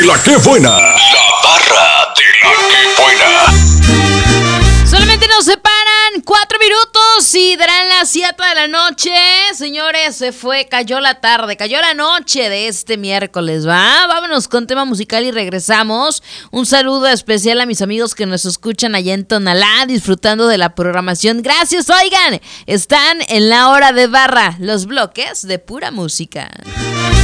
La que buena. La barra de la que buena. Solamente nos separan 4 minutos y darán las 7 de la noche. Señores, cayó la tarde, cayó la noche de este miércoles, ¿va? Vámonos con tema musical y regresamos. Un saludo especial a mis amigos que nos escuchan allá en Tonalá, disfrutando de la programación. Gracias, oigan, están en la hora de barra, los bloques de pura música.